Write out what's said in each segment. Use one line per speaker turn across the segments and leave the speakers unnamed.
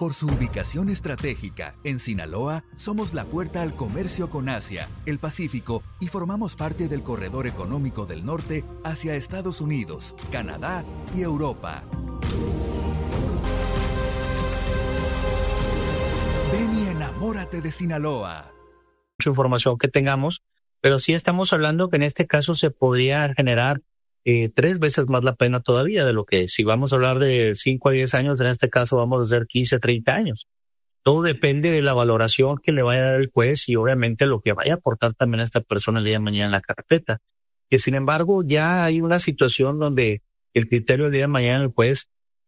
Por su ubicación estratégica, en Sinaloa, somos la puerta al comercio con Asia, el Pacífico y formamos parte del corredor económico del norte hacia Estados Unidos, Canadá y Europa. Ven y enamórate de Sinaloa.
Mucha información que tengamos, pero sí estamos hablando que en este caso se podría generar 3 veces más la pena todavía de lo que si vamos a hablar de 5 a 10 años, en este caso vamos a hacer 15 a 30 años. Todo depende de la valoración que le vaya a dar el juez y obviamente lo que vaya a aportar también a esta persona el día de mañana en la carpeta. Que sin embargo ya hay una situación donde el criterio del día de mañana el juez,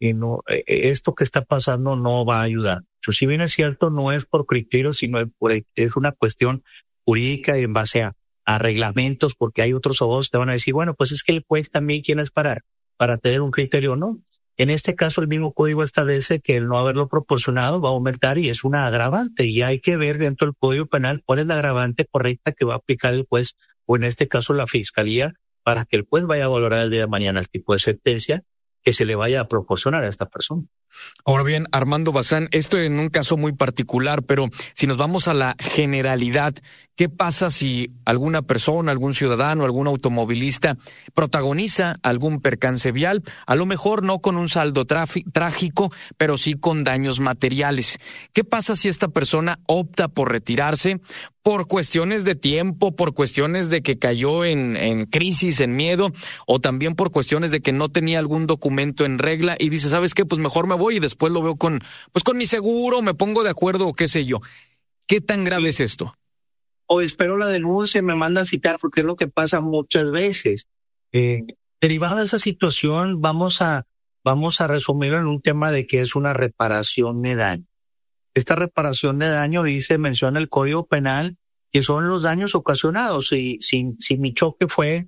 esto que está pasando no va a ayudar. Si bien es cierto, no es por criterio, sino es una cuestión jurídica en base a reglamentos, porque hay otros abogados que te van a decir, bueno, pues es que el juez también quién es para tener un criterio, ¿no? En este caso, el mismo código establece que el no haberlo proporcionado va a aumentar y es una agravante, y hay que ver dentro del Código Penal cuál es la agravante correcta que va a aplicar el juez, o en este caso la Fiscalía, para que el juez vaya a valorar el día de mañana el tipo de sentencia que se le vaya a proporcionar a esta persona.
Ahora bien, Armando Bazán, esto en un caso muy particular, pero si nos vamos a la generalidad, ¿qué pasa si alguna persona, algún ciudadano, algún automovilista protagoniza algún percance vial? A lo mejor no con un saldo trágico, pero sí con daños materiales. ¿Qué pasa si esta persona opta por retirarse por cuestiones de tiempo, por cuestiones de que cayó en crisis, en miedo, o también por cuestiones de que no tenía algún documento en regla y dice, ¿sabes qué? Pues mejor me voy y después lo veo con mi seguro, me pongo de acuerdo o qué sé yo. ¿Qué tan grave es esto?
O espero la denuncia y me manda a citar, porque es lo que pasa muchas veces. Derivado de esa situación, vamos a resumirlo en un tema de que es una reparación de daño. Esta reparación de daño menciona el Código Penal, que son los daños ocasionados. Si mi choque fue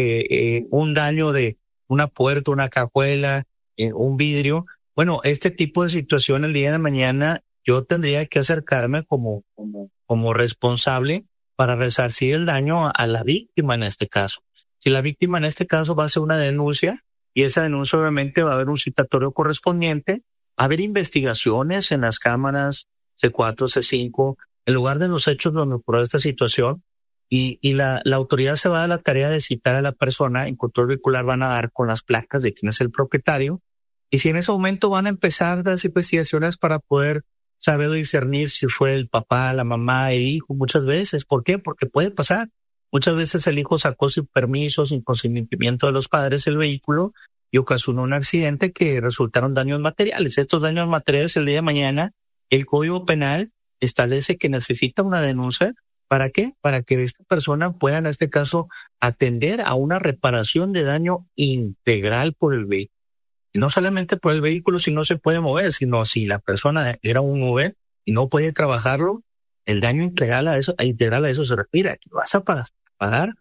un daño de una puerta, una cajuela, un vidrio, bueno, este tipo de situación el día de mañana yo tendría que acercarme como responsable para resarcir el daño a la víctima en este caso. Si la víctima en este caso va a hacer una denuncia, y esa denuncia obviamente va a haber un citatorio correspondiente, va a haber investigaciones en las cámaras C4, C5, en lugar de los hechos donde ocurrió esta situación, y la autoridad se va a dar la tarea de citar a la persona. En control vehicular van a dar con las placas de quién es el propietario, y si en ese momento van a empezar las investigaciones para poder saber discernir si fue el papá, la mamá, el hijo, muchas veces. ¿Por qué? Porque puede pasar. Muchas veces el hijo sacó sin permiso, sin consentimiento de los padres el vehículo y ocasionó un accidente que resultaron daños materiales. Estos daños materiales el día de mañana, el Código Penal establece que necesita una denuncia. ¿Para qué? Para que esta persona pueda, en este caso, atender a una reparación de daño integral por el vehículo. Y no solamente por el vehículo si no se puede mover, sino si la persona era un Uber y no puede trabajarlo, el daño integral a eso se refiere. Vas a pagar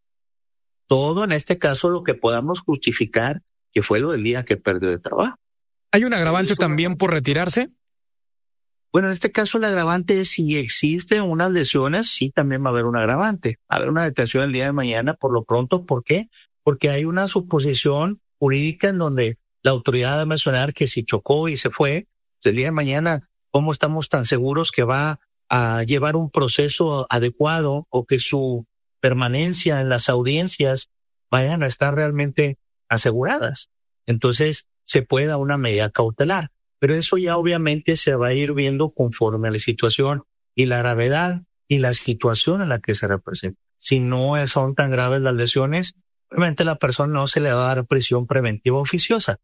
todo, en este caso, lo que podamos justificar que fue lo del día que perdió de trabajo.
¿Hay un agravante también por retirarse?
Bueno, en este caso el agravante es si existen unas lesiones, sí también va a haber un agravante. Va a haber una detención el día de mañana por lo pronto. ¿Por qué? Porque hay una suposición jurídica en donde la autoridad va a mencionar que si chocó y se fue, el día de mañana, ¿cómo estamos tan seguros que va a llevar un proceso adecuado o que su permanencia en las audiencias vayan a estar realmente aseguradas? Entonces se puede dar una medida cautelar, pero eso ya obviamente se va a ir viendo conforme a la situación y la gravedad y la situación en la que se representa. Si no son tan graves las lesiones, obviamente la persona no se le va a dar prisión preventiva oficiosa.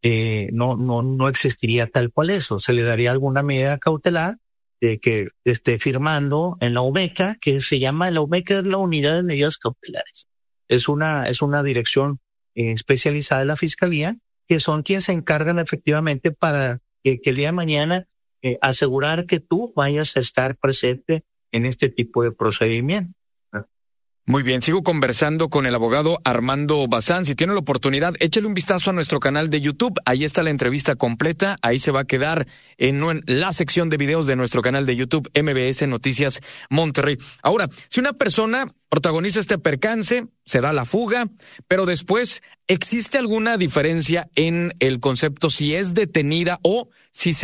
No existiría tal cual eso. Se le daría alguna medida cautelar que esté firmando en la UMECA, que se llama, la UMECA es la Unidad de Medidas Cautelares. Es una dirección especializada de la Fiscalía, que son quienes se encargan efectivamente para que el día de mañana asegurar que tú vayas a estar presente en este tipo de procedimiento.
Muy bien, sigo conversando con el abogado Armando Bazán. Si tiene la oportunidad, échale un vistazo a nuestro canal de YouTube. Ahí está la entrevista completa. Ahí se va a quedar en la sección de videos de nuestro canal de YouTube, MBS Noticias Monterrey. Ahora, si una persona protagoniza este percance, se da la fuga, pero después, ¿existe alguna diferencia en el concepto si es detenida o si se